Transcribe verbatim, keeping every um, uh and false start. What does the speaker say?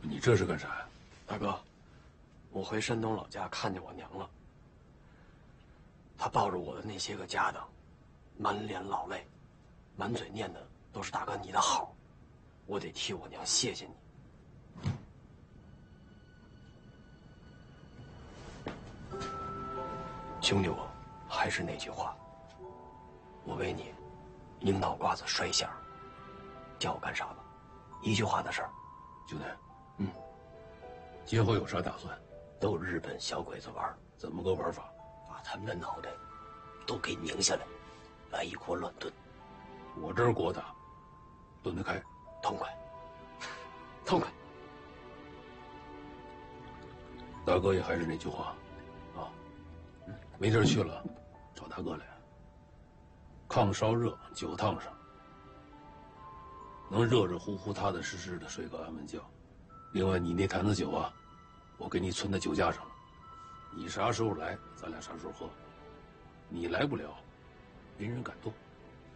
你这是干啥呀？ 大哥，我回山东老家看见我娘了。她抱着我的那些个家当，满脸老泪，满嘴念的都是大哥你的好，我得替我娘谢谢你。兄弟我，还是那句话，我为你拧脑瓜子摔响，叫我干啥吧？一句话的事儿。 兄弟， 嗯， 今后有啥打算？ 逗日本小鬼子玩， 怎么个玩法？ 把他们的脑袋都给拧下来，来一锅乱炖。 我这儿国打，炖得开， 痛快，痛快。 大哥也还是那句话，啊，没地儿去了，找大哥来。炕烧热，酒烫上，能热热乎乎、踏踏实实的睡个安稳觉。另外，你那坛子酒啊，我给你存在酒架上了。你啥时候来，咱俩啥时候喝。你来不了，没人敢动。